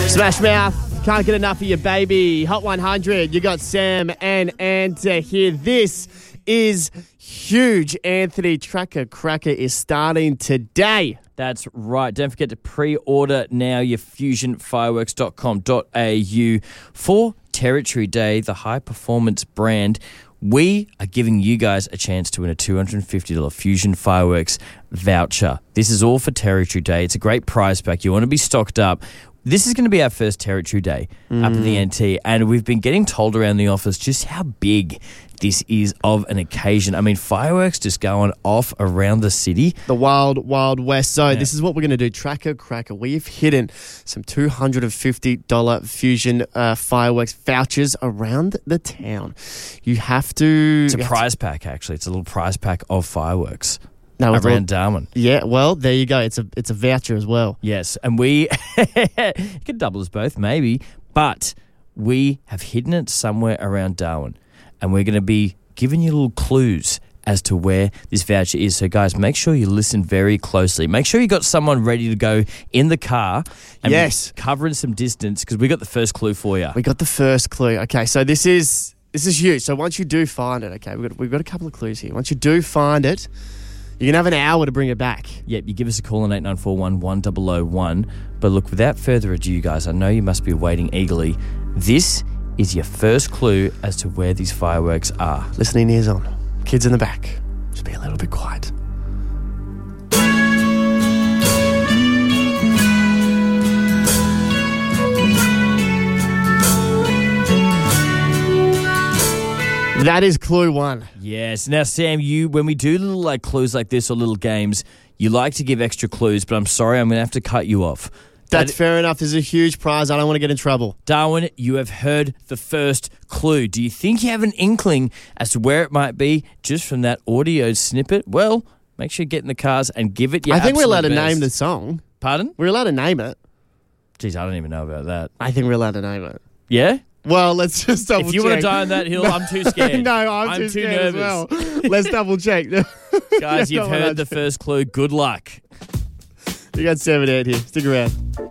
Smash Mouth, can't get enough of your baby. Hot 100, you got Sam and Anta here. This is huge. Anthony, Tracker Cracker is starting today. That's right. Don't forget to pre-order now your fusionfireworks.com.au for Territory Day, the high-performance brand. We are giving you guys a chance to win a $250 Fusion Fireworks voucher. This is all for Territory Day. It's a great prize pack. You want to be stocked up. This is going to be our first Territory Day up at the NT, and we've been getting told around the office just how big this is of an occasion. I mean, fireworks just going off around the city. The wild, wild west. So This is what we're going to do. Tracker Cracker. We've hidden some $250 Fusion fireworks vouchers around the town. You have to... It's a prize pack, actually. It's a little prize pack of fireworks. No, around Darwin. Yeah, well, there you go. It's a voucher as well. Yes, and we you could double us both, maybe, but we have hidden it somewhere around Darwin, and we're going to be giving you little clues as to where this voucher is. So, guys, make sure you listen very closely. Make sure you got someone ready to go in the car and covering some distance, because we got the first clue for you. We got the first clue. Okay, so this is huge. So once you do find it, okay, we've got a couple of clues here. Once you do find it, you're going to have an hour to bring it back. Yep, you give us a call on 8941 1001. But look, without further ado, you guys, I know you must be waiting eagerly. This is your first clue as to where these fireworks are. Listening ears on. Kids in the back. Just be a little bit quiet. That is clue one. Yes. Now, Sam, when we do little clues like this or little games, you like to give extra clues, but I'm sorry, I'm going to have to cut you off. That's fair enough. There's a huge prize. I don't want to get in trouble. Darwin, you have heard the first clue. Do you think you have an inkling as to where it might be just from that audio snippet? Well, make sure you get in the cars and give it your I think we're allowed to best. name the song. Pardon? We're allowed to name it. Jeez, I don't even know about that. I think we're allowed to name it. Yeah? Well, let's just double check. If you want to die on that hill, I'm too scared. No, I'm too scared nervous. as well. Let's double check. Guys, you've heard the first clue. Good luck. You got 7 out here. Stick around.